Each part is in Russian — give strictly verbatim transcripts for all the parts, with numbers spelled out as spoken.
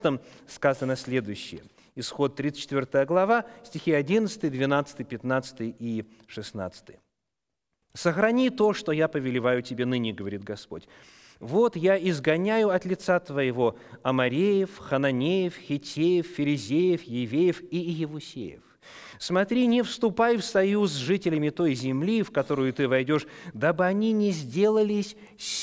Там сказано следующее. Исход тридцать четвёртая глава, стихи одиннадцатый, двенадцатый, пятнадцатый и шестнадцатый. «Сохрани то, что я повелеваю тебе ныне, говорит Господь. Вот я изгоняю от лица твоего Амореев, Хананеев, Хиттеев, Ферезеев, Евеев и Иевусеев. Смотри, не вступай в союз с жителями той земли, в которую ты войдешь, дабы они не сделались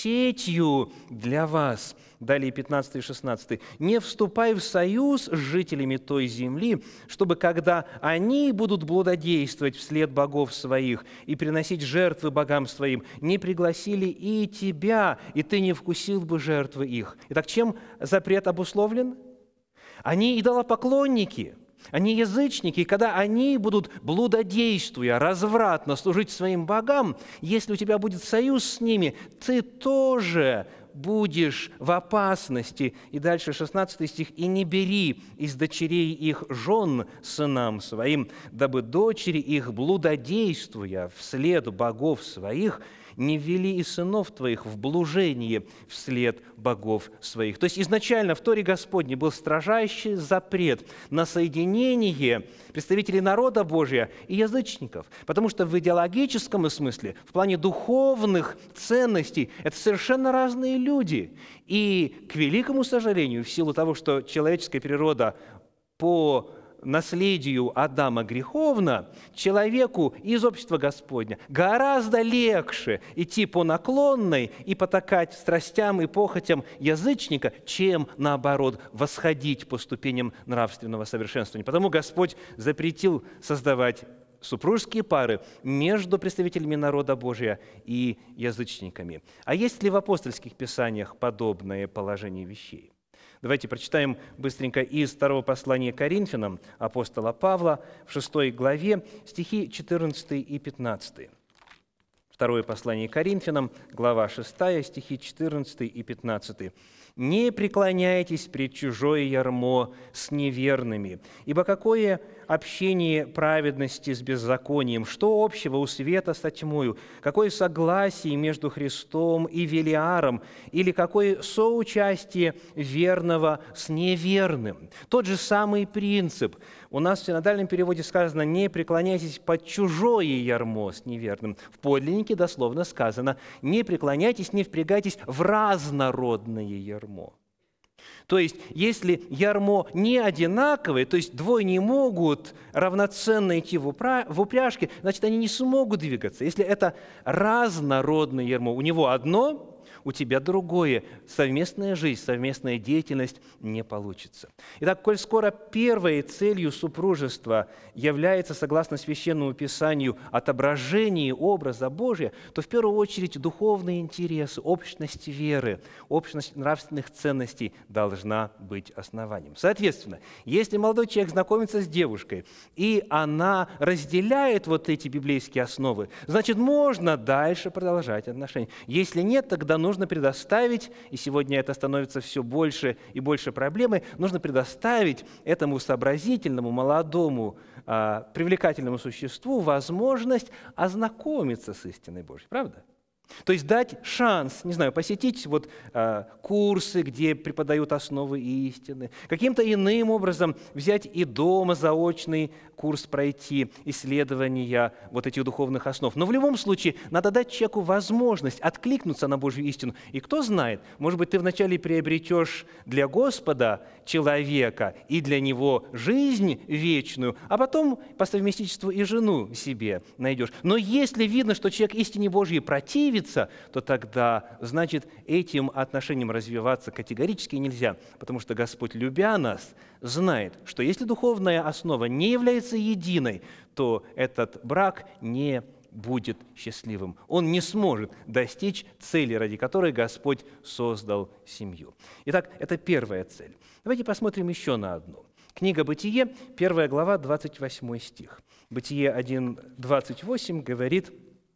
сетью для вас». Далее пятнадцатый и шестнадцатый. «Не вступай в союз с жителями той земли, чтобы, когда они будут блудодействовать вслед богов своих и приносить жертвы богам своим, не пригласили и тебя, и ты не вкусил бы жертвы их». Итак, чем запрет обусловлен? Они идолопоклонники. Они язычники, и когда они будут, блудодействуя, развратно служить своим богам, если у тебя будет союз с ними, ты тоже будешь в опасности. И дальше шестнадцатый стих. «И не бери из дочерей их жен сынам своим, дабы дочери их, блудодействуя вслед богов своих, не ввели и сынов твоих в блужение вслед богов своих». То есть изначально в Торе Господней был строжайший запрет на соединение представителей народа Божия и язычников, потому что в идеологическом смысле, в плане духовных ценностей, это совершенно разные люди. И, к великому сожалению, в силу того, что человеческая природа по наследию Адама греховно, человеку из общества Господня гораздо легче идти по наклонной и потакать страстям и похотям язычника, чем, наоборот, восходить по ступеням нравственного совершенствования. Потому Господь запретил создавать супружеские пары между представителями народа Божия и язычниками. А есть ли в апостольских писаниях подобное положение вещей? Давайте прочитаем быстренько из второго послания Коринфянам апостола Павла в шестой главе, стихи четырнадцатый и пятнадцатый. Второе послание Коринфянам, глава шестая, стихи четырнадцатый и пятнадцатый. «Не преклоняйтесь пред чужое ярмо с неверными, ибо какое общение праведности с беззаконием, что общего у света со тьмою, какое согласие между Христом и Велиаром, или какое соучастие верного с неверным». Тот же самый принцип. У нас в синодальном переводе сказано «не преклоняйтесь под чужое ярмо с неверным». В подлиннике дословно сказано «не преклоняйтесь, не впрягайтесь в разнородное ярмо». То есть, если ярмо не одинаковое, то есть двое не могут равноценно идти в упряжке, значит, они не смогут двигаться. Если это разнородное ярмо, у него одно, у тебя другое. Совместная жизнь, совместная деятельность не получится. Итак, коль скоро первой целью супружества является, согласно Священному Писанию, отображение образа Божия, то в первую очередь духовные интересы, общность веры, общность нравственных ценностей должна быть основанием. Соответственно, если молодой человек знакомится с девушкой, и она разделяет вот эти библейские основы, значит, можно дальше продолжать отношения. Если нет, тогда нужно предоставить, и сегодня это становится все больше и больше проблемой, нужно предоставить этому сообразительному, молодому, а, привлекательному существу возможность ознакомиться с истиной Божьей. Правда? То есть дать шанс, не знаю, посетить вот, э, курсы, где преподают основы истины, каким-то иным образом взять и дома заочный курс пройти, исследования вот этих духовных основ. Но в любом случае надо дать человеку возможность откликнуться на Божью истину. И кто знает, может быть, ты вначале приобретешь для Господа человека и для него жизнь вечную, а потом по совместительству и жену себе найдешь. Но если видно, что человек истине Божьей противится, то тогда, значит, этим отношениям развиваться категорически нельзя, потому что Господь, любя нас, знает, что если духовная основа не является единой, то этот брак не будет счастливым. Он не сможет достичь цели, ради которой Господь создал семью. Итак, это первая цель. Давайте посмотрим еще на одну. Книга «Бытие», первая глава, двадцать восьмой стих. Бытие один, двадцать восемь говорит: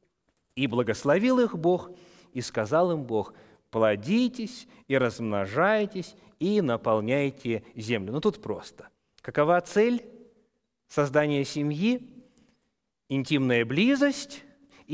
«И благословил их Бог, и сказал им Бог: плодитесь и размножайтесь, и наполняйте землю». Ну, тут просто. Какова цель создания семьи? Интимная близость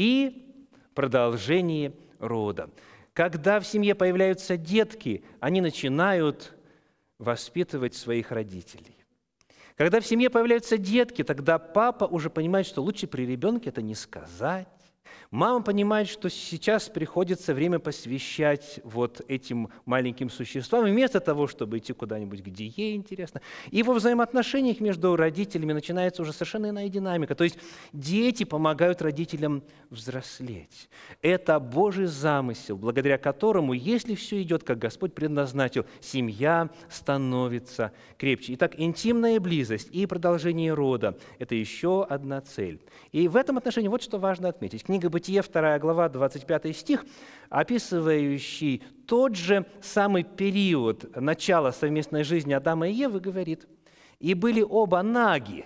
и продолжение рода. Когда в семье появляются детки, они начинают воспитывать своих родителей. Когда в семье появляются детки, тогда папа уже понимает, что лучше при ребенке это не сказать. Мама понимает, что сейчас приходится время посвящать вот этим маленьким существам, вместо того, чтобы идти куда-нибудь, где ей интересно. И во взаимоотношениях между родителями начинается уже совершенно иная динамика. То есть дети помогают родителям взрослеть. Это Божий замысел, благодаря которому, если все идет, как Господь предназначил, семья становится крепче. Итак, интимная близость и продолжение рода – это еще одна цель. И в этом отношении вот что важно отметить. Книга «Бытие», вторая глава, двадцать пятый стих, описывающий тот же самый период начала совместной жизни Адама и Евы, говорит: «И были оба наги,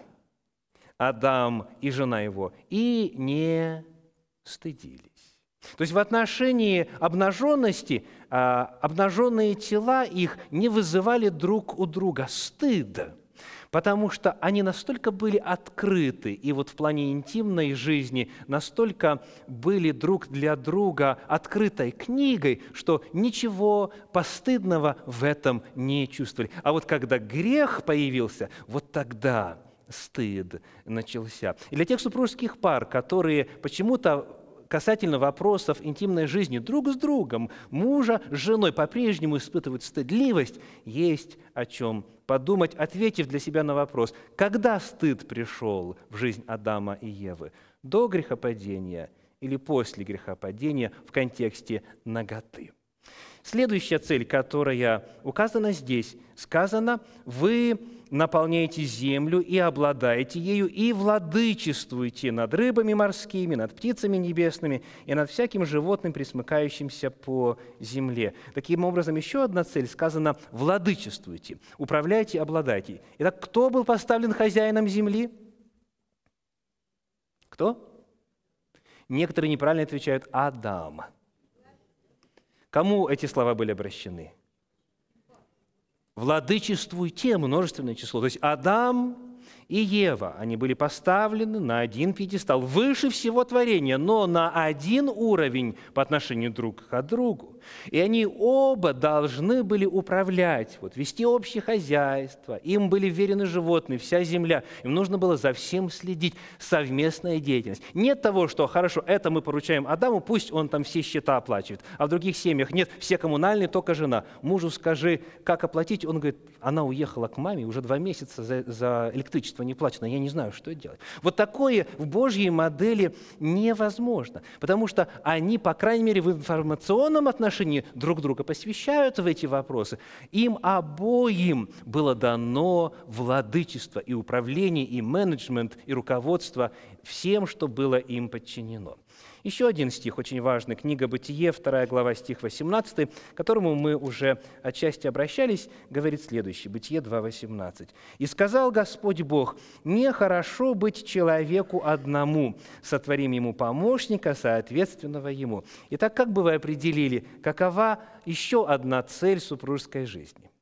Адам и жена его, и не стыдились». То есть в отношении обнаженности обнаженные тела их не вызывали друг у друга стыда, потому что они настолько были открыты, и вот в плане интимной жизни настолько были друг для друга открытой книгой, что ничего постыдного в этом не чувствовали. А вот когда грех появился, вот тогда стыд начался. И для тех супружеских пар, которые почему-то касательно вопросов интимной жизни друг с другом, мужа с женой по-прежнему испытывают стыдливость, есть о чем подумать, ответив для себя на вопрос: когда стыд пришел в жизнь Адама и Евы? До грехопадения или после грехопадения в контексте наготы? Следующая цель, которая указана здесь, сказано: «Вы наполняете землю и обладаете ею, и владычествуете над рыбами морскими, над птицами небесными и над всяким животным, пресмыкающимся по земле». Таким образом, еще одна цель сказана: «Владычествуйте, управляйте, обладайте». Итак, кто был поставлен хозяином земли? Кто? Некоторые неправильно отвечают: Адам. Кому эти слова были обращены? «Владычествуйте» – множественное число. То есть Адам и Ева, они были поставлены на один пьедестал, выше всего творения, но на один уровень по отношению друг к другу. И они оба должны были управлять, вот, вести общее хозяйство. Им были вверены животные, вся земля. Им нужно было за всем следить. Совместная деятельность. Нет того, что хорошо, это мы поручаем Адаму, пусть он там все счета оплачивает. А в других семьях нет, все коммунальные, только жена. Мужу скажи, как оплатить. Он говорит: она уехала к маме, уже два месяца за, за электричество не плачено, я не знаю, что делать. Вот такое в Божьей модели невозможно, потому что они, по крайней мере, в информационном отношении друг друга посвящают в эти вопросы. Им обоим было дано владычество и управление, и менеджмент, и руководство всем, что было им подчинено. Еще один стих очень важный, книга «Бытие», вторая глава, стих восемнадцатый, к которому мы уже отчасти обращались, говорит следующее, Бытие два восемнадцать. «И сказал Господь Бог: нехорошо быть человеку одному, сотворим ему помощника, соответственного ему». Итак, как бы вы определили, какова еще одна цель супружеской жизни?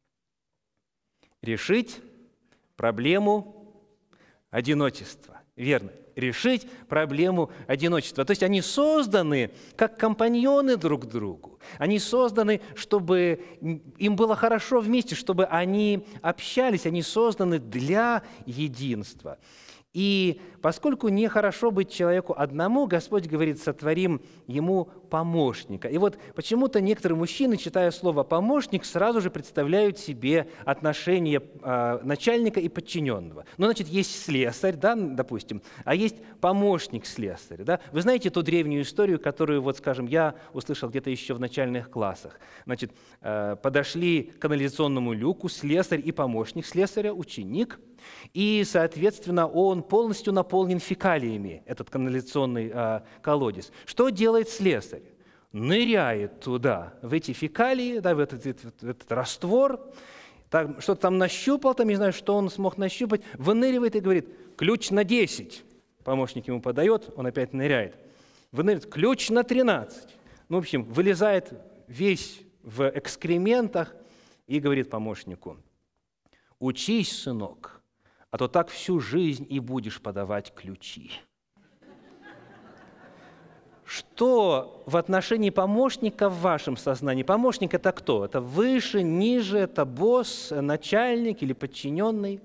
Решить проблему одиночества. Верно. Решить проблему одиночества. То есть они созданы как компаньоны друг другу. Они созданы, чтобы им было хорошо вместе, чтобы они общались. Они созданы для единства. И поскольку нехорошо быть человеку одному, Господь говорит: сотворим ему помощника. И вот почему-то некоторые мужчины, читая слово «помощник», сразу же представляют себе отношения э, начальника и подчиненного. Ну, значит, есть слесарь, да, допустим, а есть помощник слесаря. Да? Вы знаете ту древнюю историю, которую, вот, скажем, я услышал где-то еще в начальных классах. Значит, э, подошли к канализационному люку слесарь и помощник слесаря, ученик, и, соответственно, он полностью наполнен фекалиями, этот канализационный э, колодец. Что делает слесарь? Ныряет туда, в эти фекалии, да, в этот, этот, этот раствор, там, что-то там нащупал, там, не знаю, что он смог нащупать, выныривает и говорит: ключ на десять. Помощник ему подает, он опять ныряет. Выныривает: ключ на тринадцать. Ну, в общем, вылезает весь в экскрементах и говорит помощнику: учись, сынок, а то так всю жизнь и будешь подавать ключи. что в отношении помощника в вашем сознании? Помощник – это кто? Это выше, ниже, это босс, начальник или подчиненный?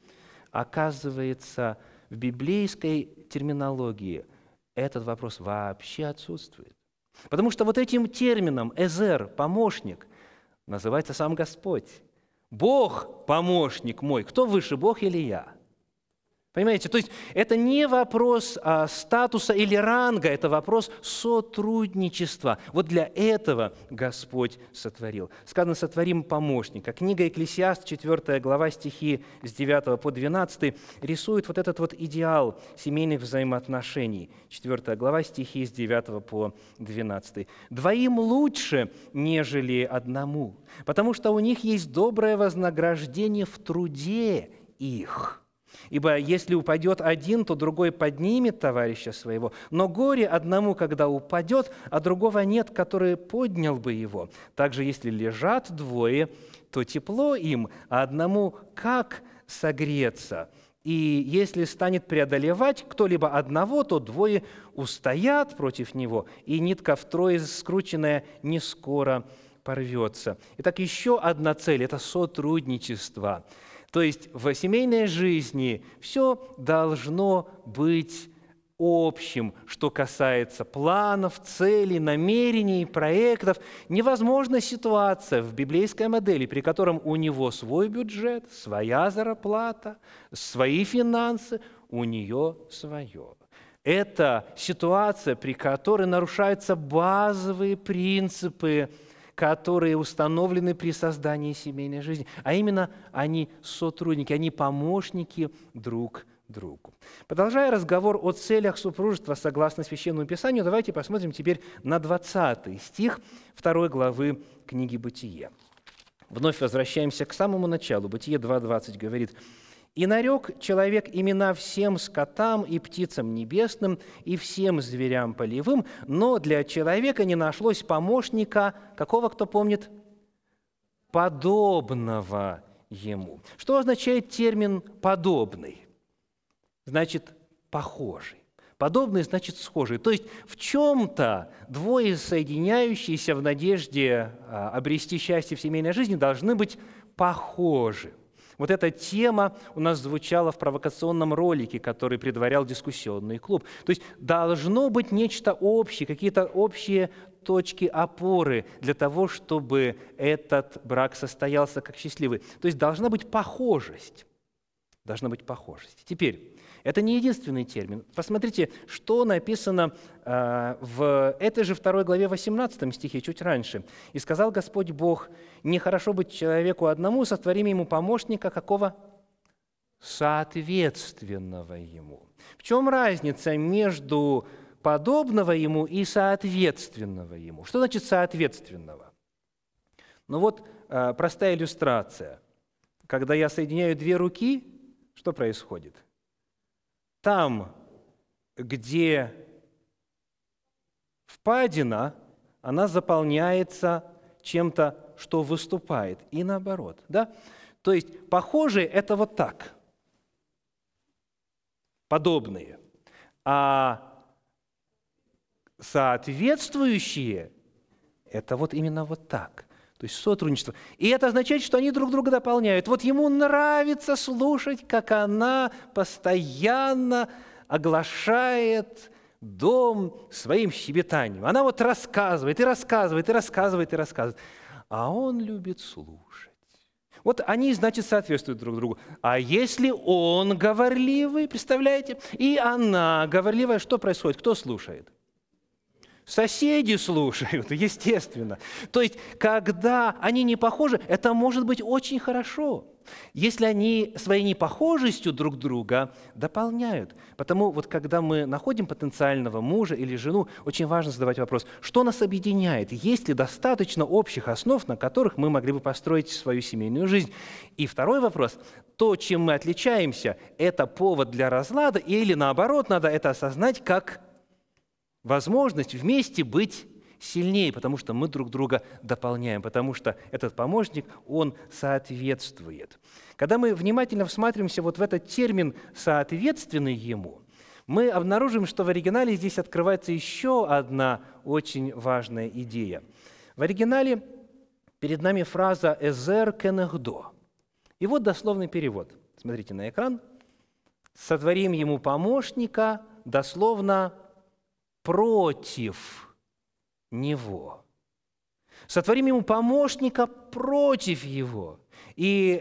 Оказывается, в библейской терминологии этот вопрос вообще отсутствует. Потому что вот этим термином «эзер» – помощник – называется сам Господь. Бог – помощник мой. Кто выше, Бог или я? Понимаете? То есть это не вопрос а, статуса или ранга, это вопрос сотрудничества. Вот для этого Господь сотворил. Сказано, сотворим помощника. Книга Екклесиаст, четвёртая глава, стихи с девятого по двенадцатый, рисует вот этот вот идеал семейных взаимоотношений. четвёртая глава, стихи с девятого по двенадцатый. «Двоим лучше, нежели одному, потому что у них есть доброе вознаграждение в труде их». Ибо если упадет один, то другой поднимет товарища своего. Но горе одному, когда упадет, а другого нет, который поднял бы его. Также, если лежат двое, то тепло им, а одному как согреться? И если станет преодолевать кто-либо одного, то двое устоят против него, и нитка втрое скрученная не скоро порвется. Итак, еще одна цель – это сотрудничество. То есть в семейной жизни все должно быть общим, что касается планов, целей, намерений, проектов. Невозможна ситуация в библейской модели, при котором у него свой бюджет, своя зарплата, свои финансы, у нее свое. Это ситуация, при которой нарушаются базовые принципы, которые установлены при создании семейной жизни. А именно, они сотрудники, они помощники друг другу. Продолжая разговор о целях супружества согласно Священному Писанию, давайте посмотрим теперь на двадцатый стих второй главы книги «Бытие». Вновь возвращаемся к самому началу. Бытие два двадцать говорит: «И нарек человек имена всем скотам и птицам небесным, и всем зверям полевым, но для человека не нашлось помощника». Какого, кто помнит? Подобного ему. Что означает термин «подобный»? Значит, похожий. Подобный значит схожий. То есть в чем-то двое, соединяющиеся в надежде обрести счастье в семейной жизни, должны быть похожи. Вот эта тема у нас звучала в провокационном ролике, который предварял дискуссионный клуб. То есть должно быть нечто общее, какие-то общие точки опоры для того, чтобы этот брак состоялся как счастливый. То есть должна быть похожесть. Должна быть похожесть. Теперь, это не единственный термин. Посмотрите, что написано э, в этой же второй главе восемнадцатом стихе, чуть раньше. «И сказал Господь Бог: нехорошо быть человеку одному, сотворим ему помощника». Какого? Соответственного ему. В чем разница между подобного ему и соответственного ему? Что значит соответственного? Ну вот э, простая иллюстрация. Когда я соединяю две руки, что происходит? Там, где впадина, она заполняется чем-то, что выступает, и наоборот. Да? То есть похожие – это вот так, подобные, а соответствующие – это вот именно вот так. То есть сотрудничество. И это означает, что они друг друга дополняют. Вот ему нравится слушать, как она постоянно оглашает дом своим щебетанием. Она вот рассказывает, и рассказывает, и рассказывает, и рассказывает. А он любит слушать. Вот они, значит, соответствуют друг другу. А если он говорливый, представляете, и она говорливая, что происходит? Кто слушает? Соседи слушают, естественно. То есть, когда они не похожи, это может быть очень хорошо, если они своей непохожестью друг друга дополняют. Потому вот когда мы находим потенциального мужа или жену, очень важно задавать вопрос, что нас объединяет, есть ли достаточно общих основ, на которых мы могли бы построить свою семейную жизнь. И второй вопрос, то, чем мы отличаемся, это повод для разлада, или наоборот, надо это осознать как возможность вместе быть сильнее, потому что мы друг друга дополняем, потому что этот помощник, он соответствует. Когда мы внимательно всматриваемся вот в этот термин «соответственный ему», мы обнаружим, что в оригинале здесь открывается еще одна очень важная идея. В оригинале перед нами фраза «эзер кенехдо». И вот дословный перевод. Смотрите на экран. «Сотворим ему помощника», дословно «против него». Сотворим ему помощника против его. И